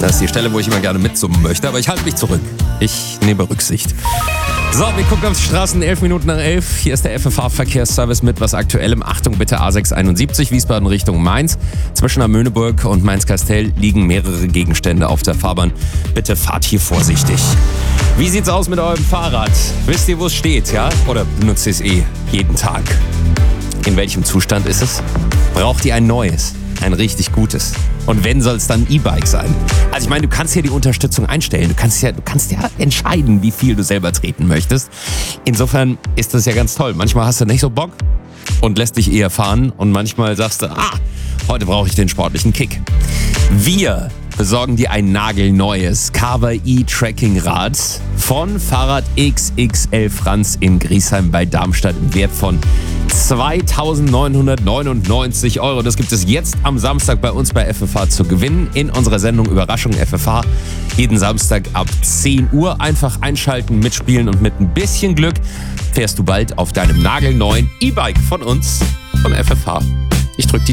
Das ist die Stelle, wo ich immer gerne mitsummen möchte, aber ich halte mich zurück. Ich nehme Rücksicht. So, wir gucken auf die Straßen, 11 Minuten nach 11. Hier ist der FFH-Verkehrsservice mit was Aktuellem. Achtung bitte, A671, Wiesbaden Richtung Mainz. Zwischen Amöneburg und Mainz-Kastel liegen mehrere Gegenstände auf der Fahrbahn. Bitte fahrt hier vorsichtig. Wie sieht's aus mit eurem Fahrrad? Wisst ihr, wo es steht, ja? Oder benutzt ihr es jeden Tag? In welchem Zustand ist es? Braucht ihr ein neues? Ein richtig gutes? Und wenn, soll es dann ein E-Bike sein? Also ich meine, du kannst hier die Unterstützung einstellen. Du kannst ja entscheiden, wie viel du selber treten möchtest. Insofern ist das ja ganz toll. Manchmal hast du nicht so Bock und lässt dich eher fahren. Und manchmal sagst du, heute brauche ich den sportlichen Kick. Wir besorgen dir ein nagelneues Carver E-Tracking-Rad von Fahrrad XXL Franz in Griesheim bei Darmstadt im Wert von 2.999 €. Das gibt es jetzt am Samstag bei uns bei FFH zu gewinnen in unserer Sendung Überraschung FFH. Jeden Samstag ab 10 Uhr einfach einschalten, mitspielen und mit ein bisschen Glück fährst du bald auf deinem nagelneuen E-Bike von uns, von FFH. Ich drück die